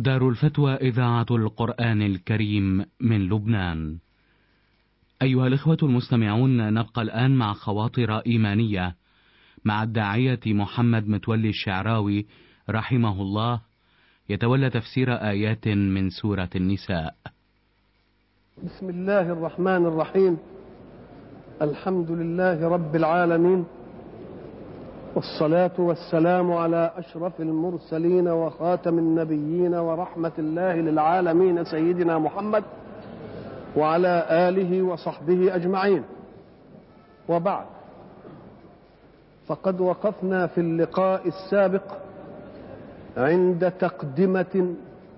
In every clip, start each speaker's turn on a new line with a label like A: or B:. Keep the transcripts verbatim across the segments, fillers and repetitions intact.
A: دار الفتوى إذاعة القرآن الكريم من لبنان. أيها الإخوة المستمعون، نبقى الآن مع خواطر إيمانية مع الداعية محمد متولي الشعراوي رحمه الله، يتولى تفسير آيات من سورة النساء.
B: بسم الله الرحمن الرحيم. الحمد لله رب العالمين، والصلاة والسلام على أشرف المرسلين وخاتم النبيين ورحمة الله للعالمين سيدنا محمد وعلى آله وصحبه أجمعين. وبعد، فقد وقفنا في اللقاء السابق عند تقدمة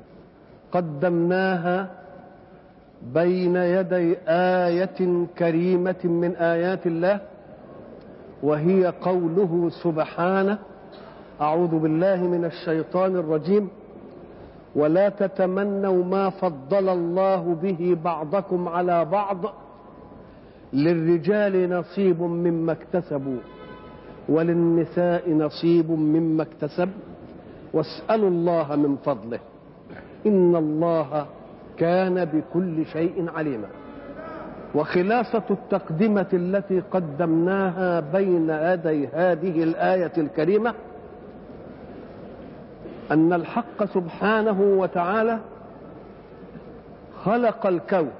B: قدمناها بين يدي آية كريمة من آيات الله، وهي قوله سبحانه: أعوذ بالله من الشيطان الرجيم: ولا تتمنوا ما فضل الله به بعضكم على بعض للرجال نصيب مما اكتسبوا وللنساء نصيب مما اكتسب واسألوا الله من فضله إن الله كان بكل شيء عليما. وخلاصة التقدمة التي قدمناها بين يدي هذه الآية الكريمة أن الحق سبحانه وتعالى خلق الكون،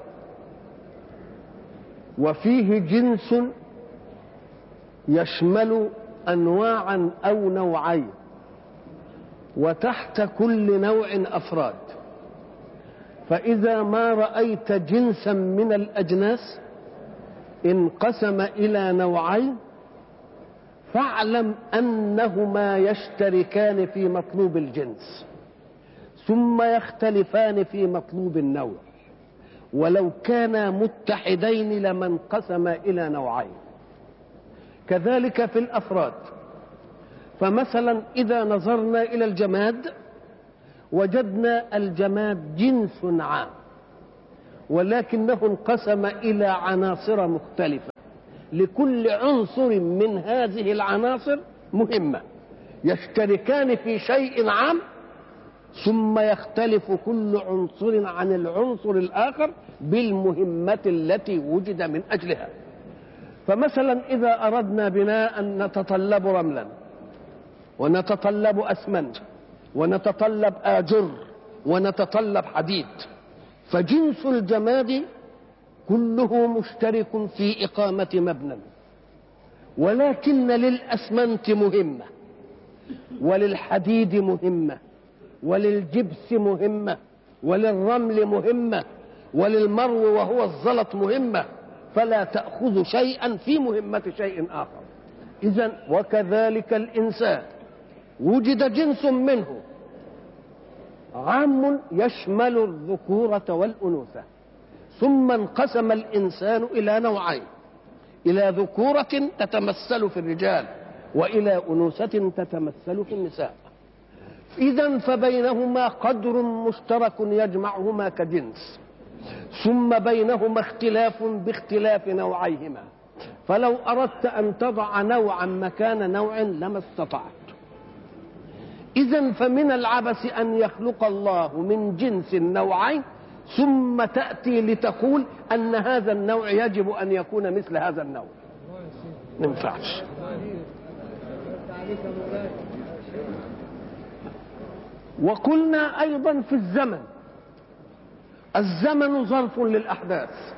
B: وفيه جنس يشمل أنواعا أو نوعين، وتحت كل نوع أفراد. فإذا ما رأيت جنسا من الأجناس انقسم إلى نوعين فاعلم أنهما يشتركان في مطلوب الجنس ثم يختلفان في مطلوب النوع، ولو كانا متحدين لما انقسم إلى نوعين. كذلك في الأفراد، فمثلا إذا نظرنا إلى الجماد وجدنا الجماد جنس عام، ولكنه انقسم إلى عناصر مختلفة، لكل عنصر من هذه العناصر مهمة، يشتركان في شيء عام ثم يختلف كل عنصر عن العنصر الآخر بالمهمة التي وجد من أجلها. فمثلا إذا أردنا بناء نتطلب رملا ونتطلب أسمنت ونتطلب آجر ونتطلب حديد، فجنس الجماد كله مشترك في إقامة مبنى، ولكن للأسمنت مهمة وللحديد مهمة وللجبس مهمة وللرمل مهمة وللمرو وهو الزلط مهمة، فلا تأخذ شيئا في مهمة شيء آخر. إذن وكذلك الإنسان وجد جنس منه عام يشمل الذكورة والأنوثة، ثم انقسم الإنسان إلى نوعين: إلى ذكورة تتمثل في الرجال وإلى أنوثة تتمثل في النساء. إذن فبينهما قدر مشترك يجمعهما كجنس، ثم بينهما اختلاف باختلاف نوعيهما، فلو أردت أن تضع نوعا مكان نوع لما استطعت. إذن فمن العبث أن يخلق الله من جنس نوعين ثم تأتي لتقول أن هذا النوع يجب أن يكون مثل هذا النوع. ما ينفعش. وقلنا أيضا في الزمن، الزمن ظرف للأحداث،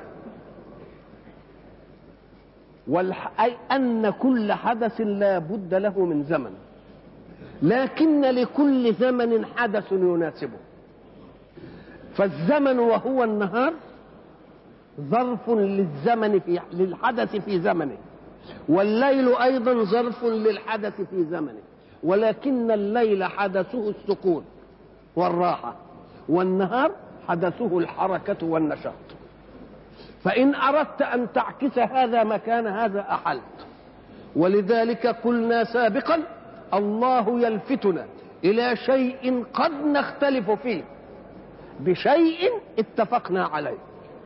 B: أي أن كل حدث لا بد له من زمن، لكن لكل زمن حدث يناسبه. فالزمن وهو النهار ظرف للزمن في للحدث في زمنه، والليل أيضا ظرف للحدث في زمنه، ولكن الليل حدثه السكون والراحة، والنهار حدثه الحركة والنشاط. فإن أردت أن تعكس هذا مكان هذا أحلت. ولذلك قلنا سابقا: الله يلفتنا إلى شيء قد نختلف فيه بشيء اتفقنا عليه،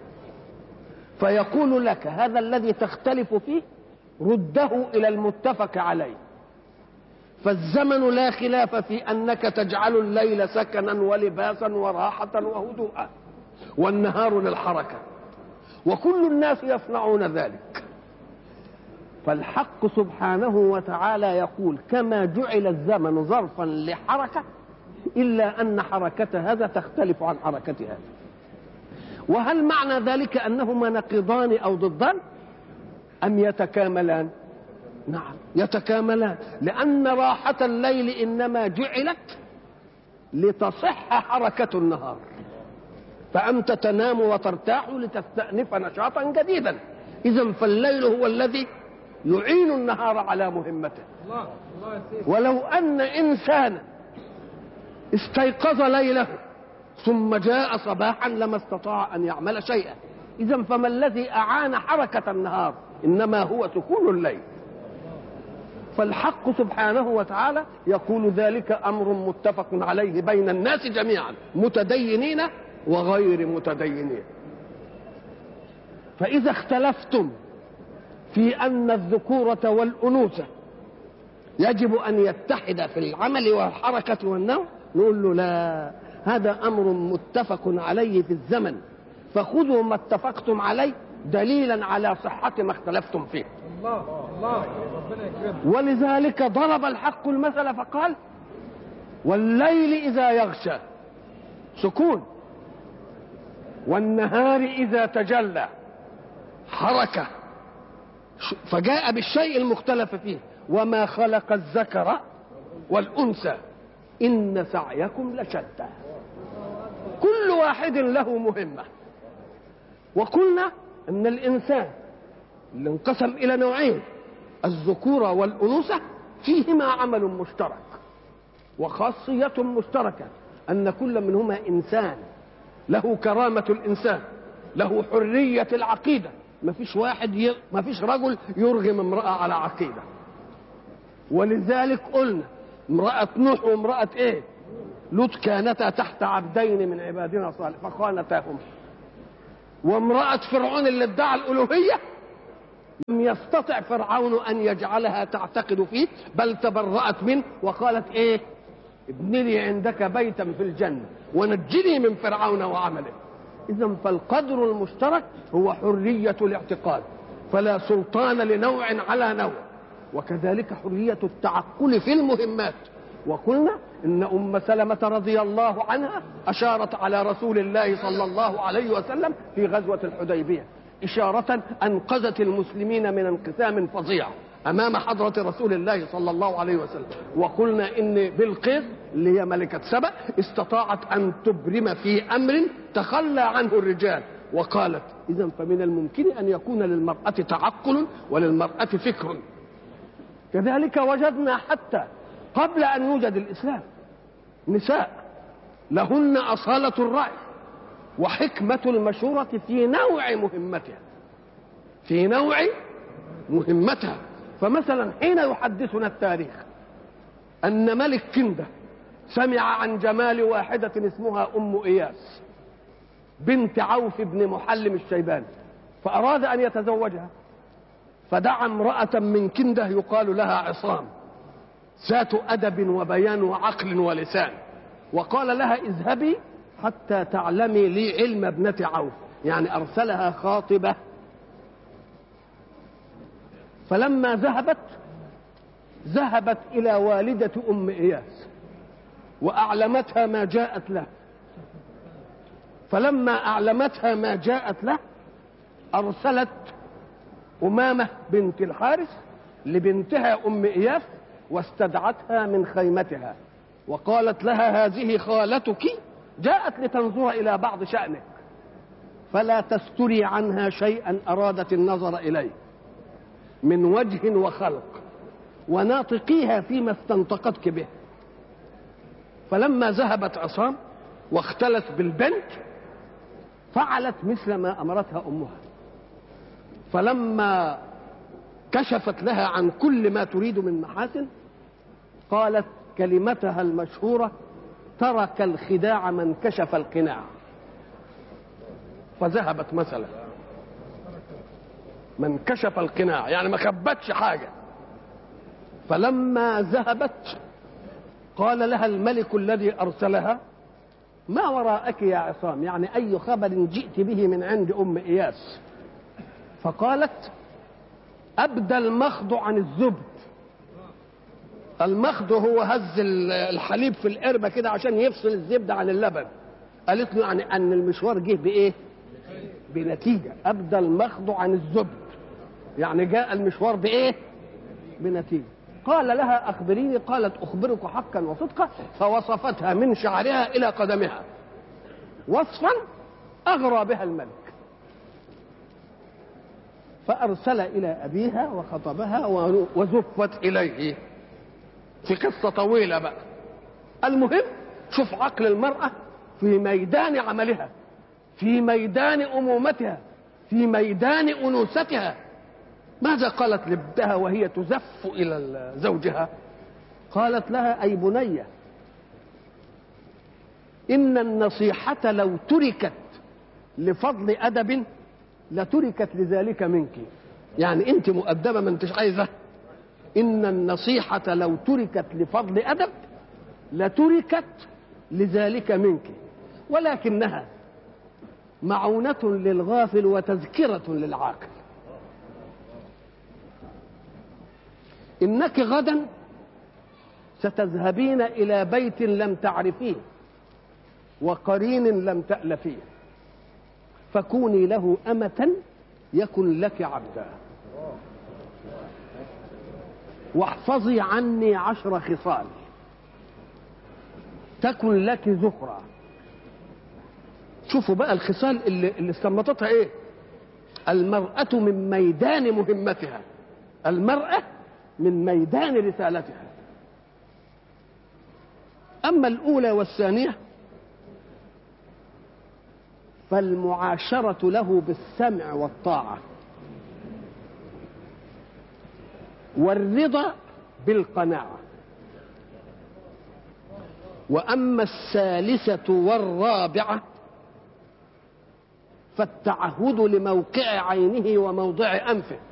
B: فيقول لك: هذا الذي تختلف فيه رده إلى المتفق عليه. فالزمن لا خلاف في أنك تجعل الليل سكنا ولباسا وراحة وهدوءا، والنهار للحركة، وكل الناس يصنعون ذلك. فالحق سبحانه وتعالى يقول كما جعل الزمن ظرفا لحركة إلا أن حركة هذا تختلف عن حركة هذا. وهل معنى ذلك أنهما نقيضان أو ضدان أم يتكاملان؟ نعم يتكاملان، لأن راحة الليل إنما جعلت لتصح حركة النهار، فأنت تنام وترتاح لتستأنف نشاطا جديدا. إذن فالليل هو الذي يعين النهار على مهمته. ولو أن إنسانا استيقظ ليله ثم جاء صباحا لما استطاع أن يعمل شيئا. إذن فما الذي أعان حركة النهار؟ إنما هو سكون الليل. فالحق سبحانه وتعالى يقول ذلك أمر متفق عليه بين الناس جميعا، متدينين وغير متدينين. فإذا اختلفتم في أن الذكورة والأنوثة يجب أن يتحد في العمل والحركة والنوم، نقول له لا، هذا أمر متفق عليه في الزمن، فخذوا ما اتفقتم عليه دليلا على صحة ما اختلفتم فيه. الله الله ربنا يكرمك. ولذلك ضرب الحق المثل فقال والليل إذا يغشى سكون، والنهار إذا تجلى حركة، فجاء بالشيء المختلف فيه وما خلق الذكر والأنثى إن سعيكم لشتى. كل واحد له مهمة. وقلنا أن الإنسان اللي انقسم إلى نوعين، الذكورة والأنوثة، فيهما عمل مشترك وخاصية مشتركة، أن كل منهما إنسان له كرامة الإنسان، له حرية العقيدة. ما فيش واحد ي... ما فيش رجل يرغم امرأة على عقيدة. ولذلك قلنا امرأة نوح وامرأة ايه لوط كانتا تحت عبدين من عبادنا صالح فخانتاهما. وامرأة فرعون اللي ادعى الألوهية لم يستطع فرعون أن يجعلها تعتقد فيه، بل تبرأت منه وقالت ايه ابن لي عندك بيتا في الجنة ونجني من فرعون وعمله. إذن فالقدر المشترك هو حرية الاعتقاد، فلا سلطان لنوع على نوع، وكذلك حرية التعقل في المهمات. وقلنا إن أم سلمة رضي الله عنها أشارت على رسول الله صلى الله عليه وسلم في غزوة الحديبية إشارة أنقذت المسلمين من انقسام فظيع أمام حضرة رسول الله صلى الله عليه وسلم. وقلنا إن بلقيس اللي هي ملكة سبأ استطاعت أن تبرم في أمر تخلى عنه الرجال، وقالت إذن فمن الممكن أن يكون للمرأة تعقل وللمرأة فكر. كذلك وجدنا حتى قبل أن يوجد الإسلام نساء لهن أصالة الرأي وحكمة المشورة في نوع مهمتها في نوع مهمتها. فمثلا حين يحدثنا التاريخ أن ملك كندة سمع عن جمال واحدة اسمها أم إياس بنت عوف بن محلم الشيباني، فأراد أن يتزوجها، فدعا امرأة من كندة يقال لها عصام ذات أدب وبيان وعقل ولسان، وقال لها اذهبي حتى تعلمي لي علم ابنة عوف، يعني أرسلها خاطبة. فلما ذهبت ذهبت إلى والدة أم إياس وأعلمتها ما جاءت له. فلما أعلمتها ما جاءت له أرسلت أمامة بنت الحارث لبنتها أم إياس واستدعتها من خيمتها وقالت لها هذه خالتك جاءت لتنظر إلى بعض شأنك فلا تستري عنها شيئا أرادت النظر إليه من وجه وخلق وناطقيها فيما استنطقتك به. فلما ذهبت عصام واختلت بالبنت فعلت مثل ما أمرتها أمها. فلما كشفت لها عن كل ما تريد من محاسن قالت كلمتها المشهورة ترك الخداع من كشف القناع. فذهبت مثلا من كشف القناع يعني ما خبتش حاجة، فلما ذهبت قال لها الملك الذي أرسلها: ما وراءك يا عصام؟ يعني أي خبر جئت به من عند أم إياس؟ فقالت: أبدى المخض عن الزبد. المخض هو هز الحليب في القربة كده عشان يفصل الزبدة عن اللبن. قالت له يعني أن المشوار جه بإيه؟ بنتيجة. أبدى المخض عن الزبد يعني جاء المشوار بإيه؟ بنتيجة. قال لها: أخبريني. قالت: أخبرك حقا وصدقا. فوصفتها من شعرها إلى قدمها وصفا أغرى بها الملك، فأرسل إلى أبيها وخطبها وزفت إليه في قصة طويلة بقى. المهم شوف عقل المرأة في ميدان عملها، في ميدان أمومتها، في ميدان أنوثتها. ماذا قالت لابنها وهي تزف إلى زوجها؟ قالت لها: أي بنية، إن النصيحة لو تركت لفضل أدب لتركت لذلك منك. يعني أنت مؤدبة ما أنتش عايزة. إن النصيحة لو تركت لفضل أدب لتركت لذلك منك، ولكنها معونة للغافل وتذكرة للعاقل. إنك غدا ستذهبين إلى بيت لم تعرفيه وقرين لم تألفيه، فكوني له أمة يكن لك عبدا، واحفظي عني عشر خصال تكن لك ذخرا. شوفوا بقى الخصال اللي, اللي استنبطتها ايه؟ المرأة من ميدان مهمتها، المرأة من ميدان رسالتها. أما الأولى والثانية فالمعاشرة له بالسمع والطاعة، والرضا بالقناعة. وأما الثالثة والرابعة فالتعهد لموقع عينه وموضع أنفه.